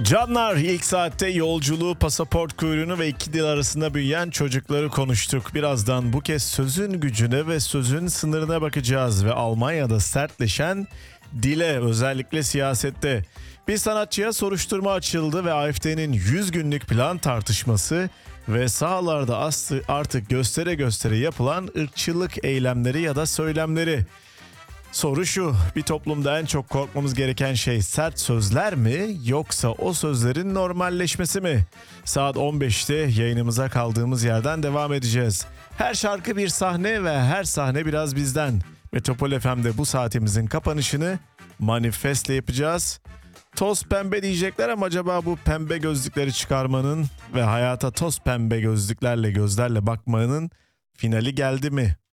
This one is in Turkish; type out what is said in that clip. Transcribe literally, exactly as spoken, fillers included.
Canlar, ilk saatte yolculuğu, pasaport kuyruğunu ve iki dil arasında büyüyen çocukları konuştuk. Birazdan bu kez sözün gücüne ve sözün sınırına bakacağız ve Almanya'da sertleşen dile, özellikle siyasette. Bir sanatçıya soruşturma açıldı ve A F D'nin yüz günlük plan tartışması ve sahalarda artık göstere göstere yapılan ırkçılık eylemleri ya da söylemleri. Soru şu, bir toplumda en çok korkmamız gereken şey sert sözler mi yoksa o sözlerin normalleşmesi mi? Saat on beşte yayınımıza kaldığımız yerden devam edeceğiz. Her şarkı bir sahne ve her sahne biraz bizden. Metropol F M'de bu saatimizin kapanışını Manifest'le yapacağız. Toz pembe diyecekler ama acaba bu pembe gözlükleri çıkarmanın ve hayata toz pembe gözlüklerle gözlerle bakmanın finali geldi mi?